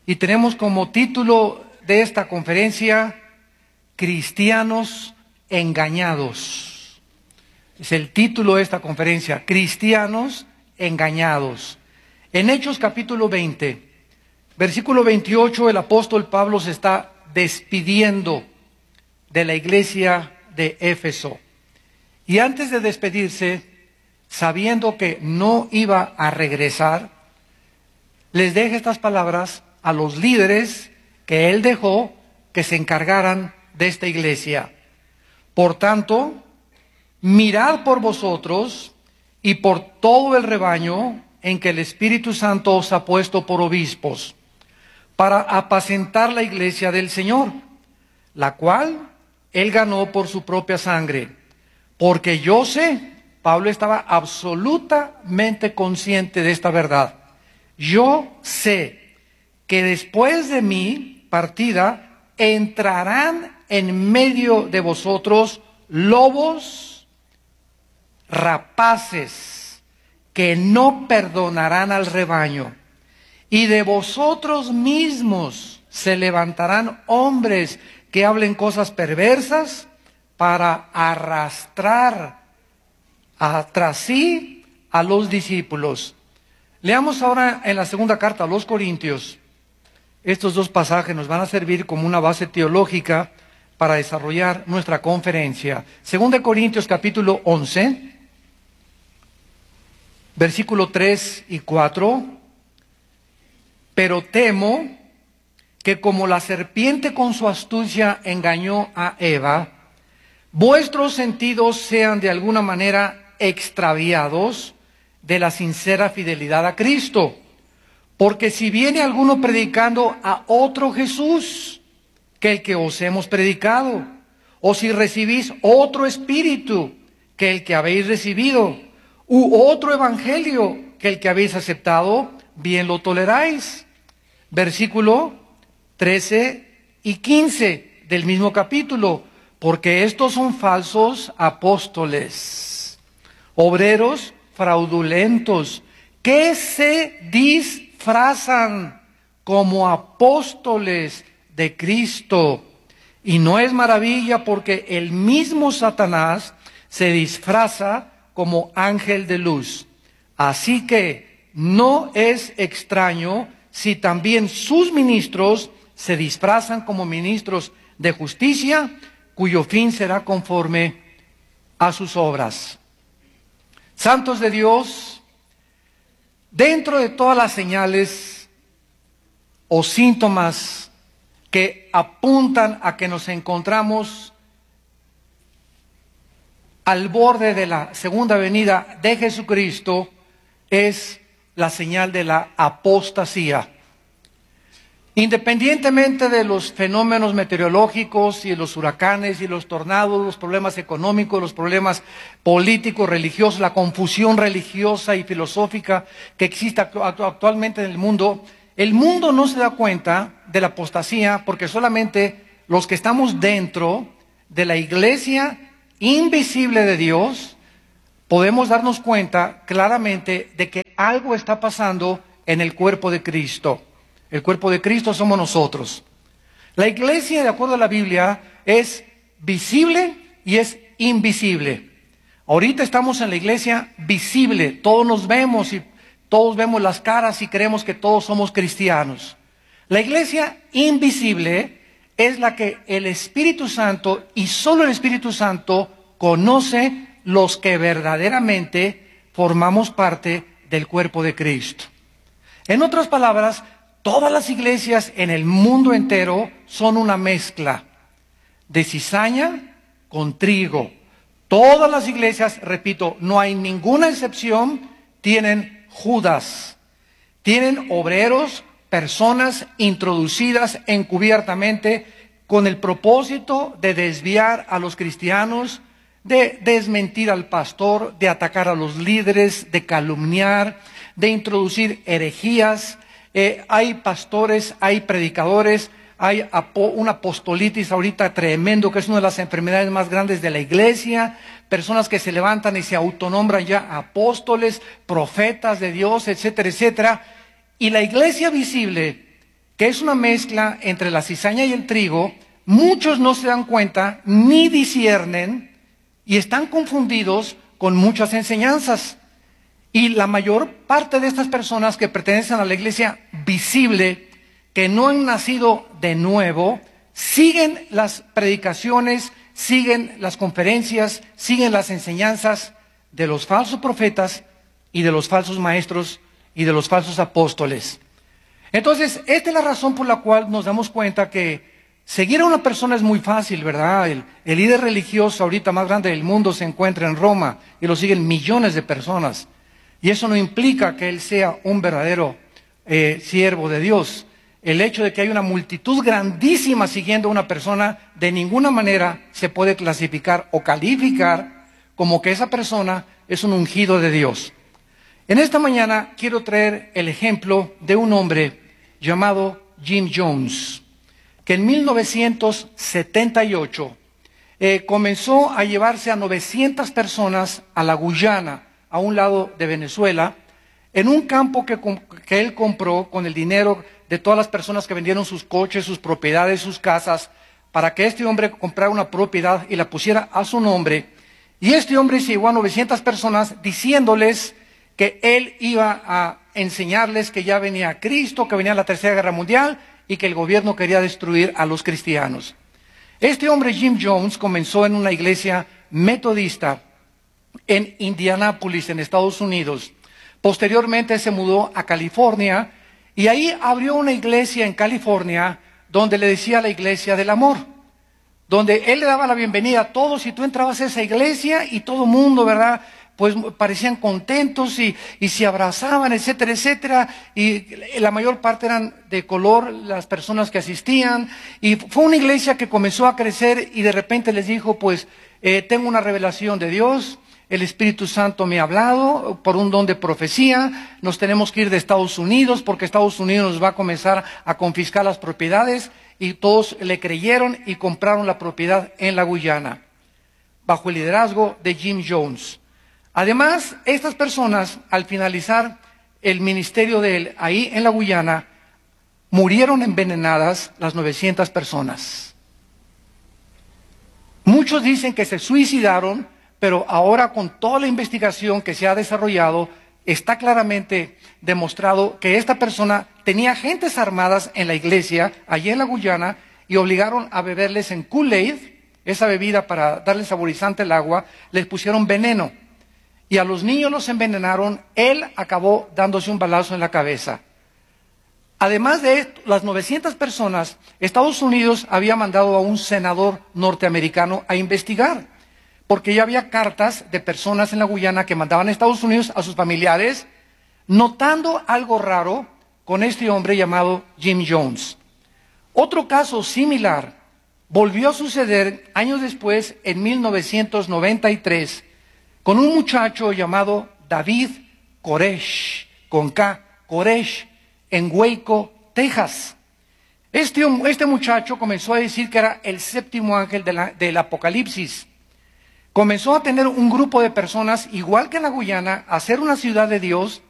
y tenemos como título de esta conferencia, Cristianos engañados. Es el título de esta conferencia, Cristianos engañados. En Hechos capítulo 20, versículo 28, el apóstol Pablo se está despidiendo de la iglesia de Éfeso. Y antes de despedirse, sabiendo que no iba a regresar, les deja estas palabras a los líderes que él dejó que se encargaran de esta iglesia. Por tanto, mirad por vosotros y por todo el rebaño en que el Espíritu Santo os ha puesto por obispos, para apacentar la iglesia del Señor, la cual él ganó por su propia sangre. Porque yo sé, Pablo estaba absolutamente consciente de esta verdad. Yo sé que después de mi partida entrarán en medio de vosotros lobos rapaces que no perdonarán al rebaño. Y de vosotros mismos se levantarán hombres que hablen cosas perversas para arrastrar tras sí a los discípulos. Leamos ahora en la segunda carta a los Corintios. Estos dos pasajes nos van a servir como una base teológica para desarrollar nuestra conferencia. Segunda Corintios capítulo 11, versículo 3 y 4. Pero temo que como la serpiente con su astucia engañó a Eva, vuestros sentidos sean de alguna manera extraviados de la sincera fidelidad a Cristo. Porque si viene alguno predicando a otro Jesús que el que os hemos predicado, o si recibís otro espíritu que el que habéis recibido, u otro evangelio que el que habéis aceptado, bien lo toleráis. Versículo 13 y 15 del mismo capítulo. Porque estos son falsos apóstoles, obreros fraudulentos, que se disfrazan como apóstoles de Cristo. Y no es maravilla, porque el mismo Satanás se disfraza como ángel de luz. Así que no es extraño si también sus ministros se disfrazan como ministros de justicia, cuyo fin será conforme a sus obras. Santos de Dios, dentro de todas las señales o síntomas que apuntan a que nos encontramos al borde de la segunda venida de Jesucristo, es la señal de la apostasía. Independientemente de los fenómenos meteorológicos y los huracanes y los tornados, los problemas económicos, los problemas políticos, religiosos, la confusión religiosa y filosófica que existe actualmente en el mundo no se da cuenta de la apostasía, porque solamente los que estamos dentro de la iglesia invisible de Dios podemos darnos cuenta claramente de que algo está pasando en el cuerpo de Cristo. El cuerpo de Cristo somos nosotros. La iglesia, de acuerdo a la Biblia, es visible y es invisible. Ahorita estamos en la iglesia visible, todos nos vemos y todos vemos las caras y creemos que todos somos cristianos. La iglesia invisible es la que el Espíritu Santo, y solo el Espíritu Santo, conoce los que verdaderamente formamos parte del cuerpo de Cristo. En otras palabras, todas las iglesias en el mundo entero son una mezcla de cizaña con trigo. Todas las iglesias, repito, no hay ninguna excepción, tienen Judas. Tienen obreros, personas introducidas encubiertamente con el propósito de desviar a los cristianos, de desmentir al pastor, de atacar a los líderes, de calumniar, de introducir herejías. Hay pastores, hay predicadores, hay una apostolitis ahorita tremendo, que es una de las enfermedades más grandes de la iglesia. Personas que se levantan y se autonombran ya apóstoles, profetas de Dios, etcétera, etcétera. Y la iglesia visible que es una mezcla entre la cizaña y el trigo. Muchos no se dan cuenta ni disciernen y están confundidos con muchas enseñanzas. Y la mayor parte de estas personas que pertenecen a la iglesia visible, que no han nacido de nuevo, siguen las predicaciones, siguen las conferencias, siguen las enseñanzas de los falsos profetas y de los falsos maestros y de los falsos apóstoles. Entonces, esta es la razón por la cual nos damos cuenta que seguir a una persona es muy fácil, ¿verdad? El líder religioso ahorita más grande del mundo se encuentra en Roma y lo siguen millones de personas. Y eso no implica que él sea un verdadero siervo de Dios. El hecho de que hay una multitud grandísima siguiendo a una persona, de ninguna manera se puede clasificar o calificar como que esa persona es un ungido de Dios. En esta mañana quiero traer el ejemplo de un hombre llamado Jim Jones, que en 1978 comenzó a llevarse a 900 personas a la Guyana, a un lado de Venezuela, en un campo que él compró con el dinero de todas las personas que vendieron sus coches, sus propiedades, sus casas, para que este hombre comprara una propiedad y la pusiera a su nombre. Y este hombre se llevó a 900 personas diciéndoles que él iba a enseñarles que ya venía Cristo, que venía la Tercera Guerra Mundial y que el gobierno quería destruir a los cristianos. Este hombre, Jim Jones, comenzó en una iglesia metodista en Indianápolis, en Estados Unidos. Posteriormente se mudó a California y ahí abrió una iglesia en California donde le decía la iglesia del amor, donde él le daba la bienvenida a todos y tú entrabas a esa iglesia y todo el mundo, ¿verdad?, pues parecían contentos y se abrazaban, etcétera, etcétera, y la mayor parte eran de color las personas que asistían, y fue una iglesia que comenzó a crecer y de repente les dijo, pues tengo una revelación de Dios, el Espíritu Santo me ha hablado por un don de profecía, nos tenemos que ir de Estados Unidos porque Estados Unidos nos va a comenzar a confiscar las propiedades, y todos le creyeron y compraron la propiedad en la Guyana, bajo el liderazgo de Jim Jones. Además, estas personas, al finalizar el ministerio de él ahí en la Guyana, murieron envenenadas las 900 personas. Muchos dicen que se suicidaron, pero ahora con toda la investigación que se ha desarrollado, está claramente demostrado que esta persona tenía agentes armadas en la iglesia, allí en la Guyana, y obligaron a beberles en Kool-Aid, esa bebida para darle saborizante al agua, les pusieron veneno. Y a los niños los envenenaron, él acabó dándose un balazo en la cabeza. Además de esto, las 900 personas, Estados Unidos había mandado a un senador norteamericano a investigar, porque ya había cartas de personas en la Guyana que mandaban a Estados Unidos a sus familiares, notando algo raro con este hombre llamado Jim Jones. Otro caso similar volvió a suceder años después, en 1993, con un muchacho llamado David Koresh, con K, Koresh, en Waco, Texas. Este muchacho comenzó a decir que era el séptimo ángel del Apocalipsis. Comenzó a tener un grupo de personas, igual que en la Guyana, a ser una ciudad de Dios,